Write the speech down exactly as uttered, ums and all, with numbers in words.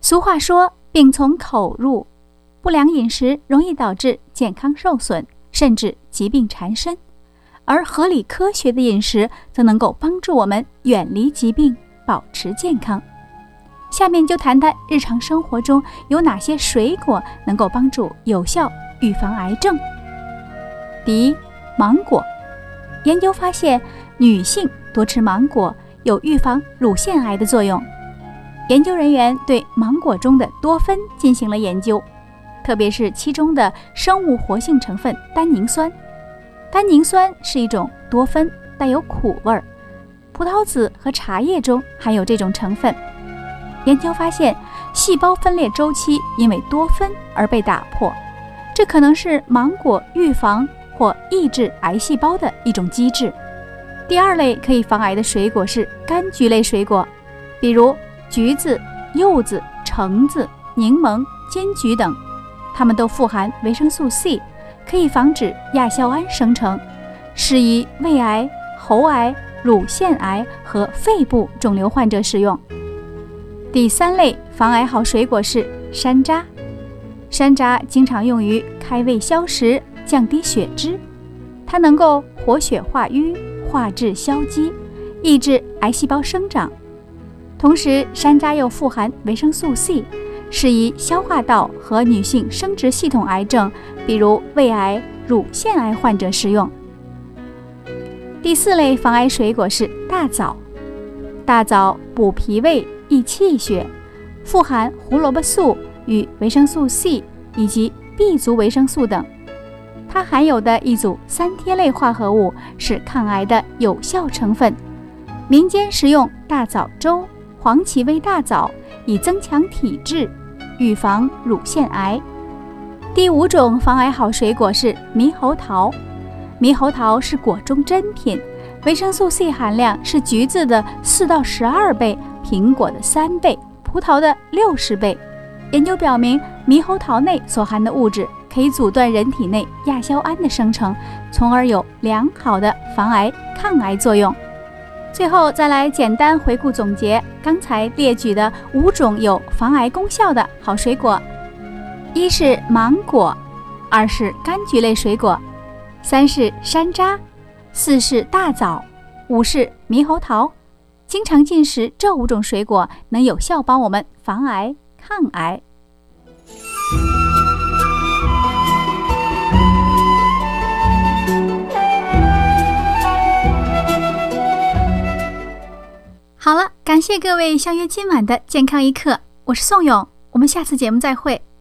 俗话说，病从口入，不良饮食容易导致健康受损，甚至疾病缠身，而合理科学的饮食则能够帮助我们远离疾病，保持健康。下面就谈谈日常生活中有哪些水果能够帮助有效预防癌症。第一，芒果。研究发现，女性多吃芒果有预防乳腺癌的作用。研究人员对芒果中的多酚进行了研究，特别是其中的生物活性成分单宁酸。单宁酸是一种多酚，带有苦味儿，葡萄籽和茶叶中含有这种成分。研究发现，细胞分裂周期因为多酚而被打破，这可能是芒果预防或抑制癌细胞的一种机制。第二类可以防癌的水果是柑橘类水果，比如橘子、柚子、橙子、柠檬、金桔等，它们都富含维生素 C， 可以防止亚硝胺生成，适宜胃癌、喉癌、乳腺癌和肺部肿瘤患者食用。第三类防癌好水果是山楂。山楂经常用于开胃消食，降低血脂，它能够活血化瘀、化滞消积，抑制癌细胞生长。同时，山楂又富含维生素 C， 适宜消化道和女性生殖系统癌症，比如胃癌、乳腺癌患者食用。第四类防癌水果是大枣。大枣补脾胃、益气血，富含胡萝卜素与维生素 C 以及 B 族维生素等。它含有的一组三萜类化合物是抗癌的有效成分。民间食用大枣粥、黄芪味大枣，以增强体质，预防乳腺癌。第五种防癌好水果是猕猴桃。猕猴桃是果中珍品，维生素 C 含量是橘子的四到十二倍，苹果的三倍，葡萄的六十倍。研究表明，猕猴桃内所含的物质可以阻断人体内亚硝胺的生成，从而有良好的防癌抗癌作用。最后再来简单回顾总结刚才列举的五种有防癌功效的好水果：一是芒果，二是柑橘类水果，三是山楂，四是大枣，五是猕猴桃。经常进食这五种水果，能有效帮我们防癌抗癌。好了，感谢各位相约今晚的健康一刻，我是宋勇，我们下次节目再会。